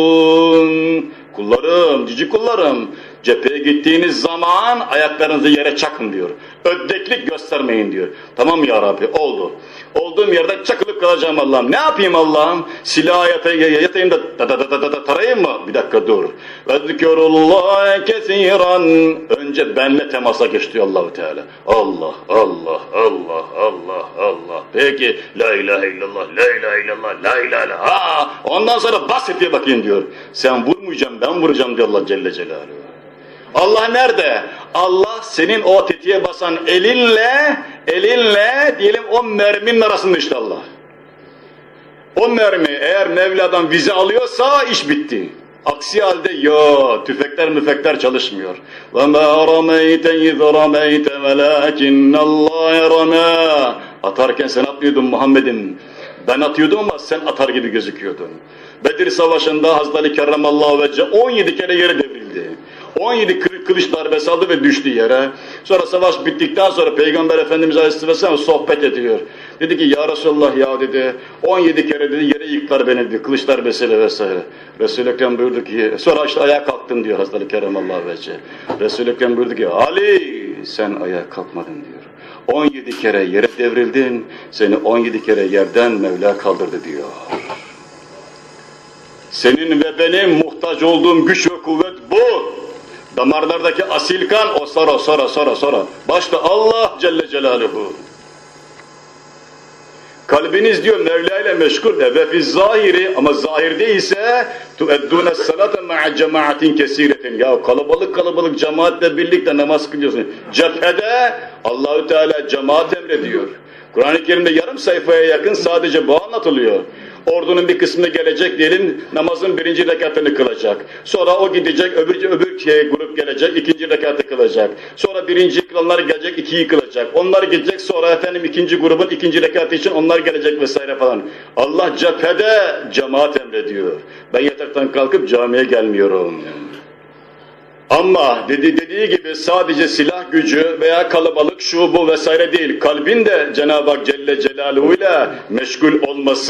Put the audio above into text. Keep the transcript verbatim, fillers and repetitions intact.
Kullarım, cici kullarım, cepheye gittiğiniz zaman ayaklarınızı yere çakın diyor. Öddeklik göstermeyin diyor. Tamam ya Rabbi, oldu. Olduğum yerde çakılıp kalacağım Allah'ım. Ne yapayım Allah'ım? Silahı yatayım, yatayım da da da da da da tarayayım mı? Bir dakika dur. Vezkürullâhe kesiran. Önce benle temasa geç diyor Allah-u Teala. Allah, Allah, Allah, Allah, Allah. Peki, la ilahe illallah, la ilahe illallah, la ilahe illallah. Ha, ondan sonra bas etiye bakayım diyor. Sen vurmayacaksın, ben vuracağım diyor Allah Celle Celaluhu. Allah nerede? Allah senin o tetiğe basan elinle, elinle diyelim o merminin arasında işte Allah. O mermi eğer Mevla'dan vize alıyorsa iş bitti. Aksi halde yo, tüfekler müfekler çalışmıyor. وَمَا رَمَيْتَ اِذْ رَمَيْتَ وَلَاكِنَّ اللّٰهَ رَمَى. Atarken sen atmıyordun Muhammed'im. Ben atıyordum ama sen atar gibi gözüküyordun. Bedir Savaşı'nda Hazreti Ali Kerramallahu Vecce on yedi kere yere devrildi. on yedi kılıç darbesi aldı ve düştü yere. Sonra savaş bittikten sonra Peygamber Efendimiz Aleyhisselam sohbet ediyor. Dedi ki ya Resulallah ya dedi, on yedi kere dedi yere yıktılar beni dedi, kılıç darbesiyle vesaire. Resul-i Ekrem buyurdu ki, sonra işte ayağa kalktın diyor Hazreti Ali Kerramallahu Vecce. Resul-i Ekrem buyurdu ki, Ali sen ayağa kalkmadın diyor. on yedi kere yere devrildin, seni on yedi kere yerden Mevla kaldırdı diyor. Senin ve benim muhtaç olduğum güç ve kuvvet bu. Damarlardaki asil kan o sonra sonra sonra sonra. Başta Allah Celle Celaluhu. Kalbiniz diyor Mevla ile meşgul ve fiz zahiri ama zahirde ise tueddûne salate ma'a cemaatin kesiretin. Ya kalabalık kalabalık cemaatle birlikte namaz kılıyorsun. Cephede Allahü Teala cemaat emrediyor. Kur'an-ı Kerim'de yarım sayfaya yakın sadece bu anlatılıyor. Ordunun bir kısmı gelecek diyelim, namazın birinci rekatını kılacak. Sonra o gidecek, öbür, öbür şey, grup gelecek, ikinci rekatı kılacak. Sonra birinci kılanlar gelecek, ikiyi kılacak. Onlar gidecek, sonra efendim ikinci grubun ikinci rekatı için onlar gelecek vesaire falan. Allah cephede cemaat emrediyor. Ben yataktan kalkıp camiye gelmiyorum. Ama dedi, dediği gibi sadece silah gücü veya kalabalık şu bu vesaire değil. Kalbin de Cenab-ı Hak Celle Celaluhu ile meşgul olması